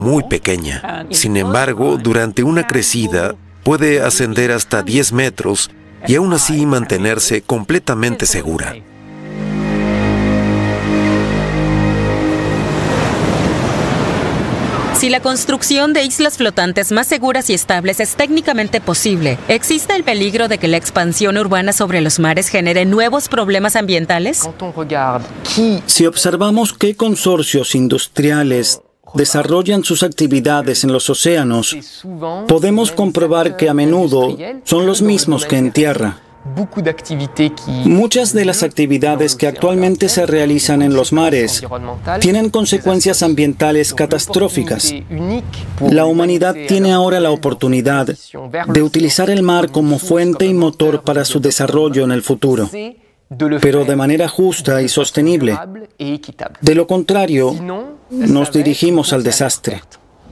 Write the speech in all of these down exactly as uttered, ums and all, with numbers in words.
muy pequeña. Sin embargo, durante una crecida puede ascender hasta diez metros y aún así mantenerse completamente segura. Si la construcción de islas flotantes más seguras y estables es técnicamente posible, ¿existe el peligro de que la expansión urbana sobre los mares genere nuevos problemas ambientales? Si observamos qué consorcios industriales desarrollan sus actividades en los océanos, podemos comprobar que a menudo son los mismos que en tierra. Muchas de las actividades que actualmente se realizan en los mares tienen consecuencias ambientales catastróficas. La humanidad tiene ahora la oportunidad de utilizar el mar como fuente y motor para su desarrollo en el futuro, pero de manera justa y sostenible. De lo contrario, nos dirigimos al desastre.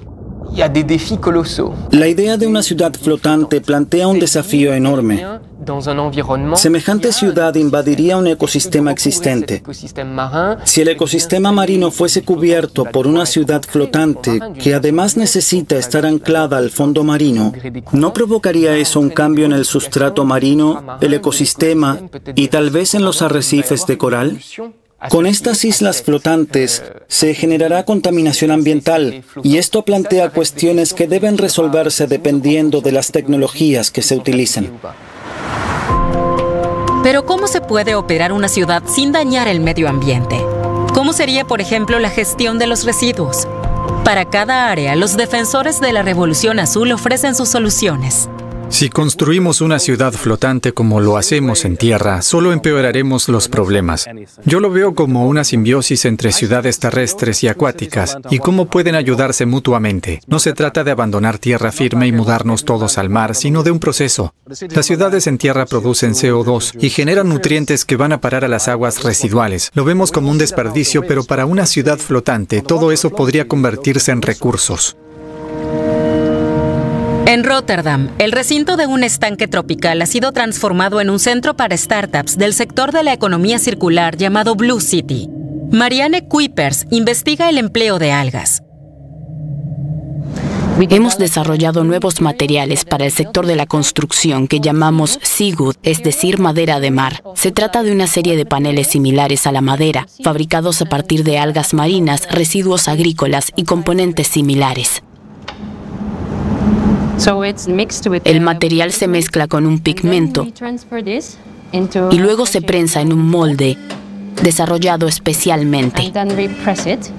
La idea de una ciudad flotante plantea un desafío enorme. Semejante ciudad invadiría un ecosistema existente. Si el ecosistema marino fuese cubierto por una ciudad flotante que además necesita estar anclada al fondo marino, ¿no provocaría eso un cambio en el sustrato marino, el ecosistema y tal vez en los arrecifes de coral? Con estas islas flotantes se generará contaminación ambiental y esto plantea cuestiones que deben resolverse dependiendo de las tecnologías que se utilicen. Pero ¿cómo se puede operar una ciudad sin dañar el medio ambiente? ¿Cómo sería, por ejemplo, la gestión de los residuos? Para cada área, los defensores de la Revolución Azul ofrecen sus soluciones. Si construimos una ciudad flotante como lo hacemos en tierra, solo empeoraremos los problemas. Yo lo veo como una simbiosis entre ciudades terrestres y acuáticas y cómo pueden ayudarse mutuamente. No se trata de abandonar tierra firme y mudarnos todos al mar, sino de un proceso. Las ciudades en tierra producen C O dos y generan nutrientes que van a parar a las aguas residuales. Lo vemos como un desperdicio, pero para una ciudad flotante, todo eso podría convertirse en recursos. En Rotterdam, el recinto de un estanque tropical ha sido transformado en un centro para startups del sector de la economía circular llamado Blue City. Marianne Kuipers investiga el empleo de algas. Hemos desarrollado nuevos materiales para el sector de la construcción que llamamos seawood, es decir, madera de mar. Se trata de una serie de paneles similares a la madera, fabricados a partir de algas marinas, residuos agrícolas y componentes similares. El material se mezcla con un pigmento y luego se prensa en un molde desarrollado especialmente.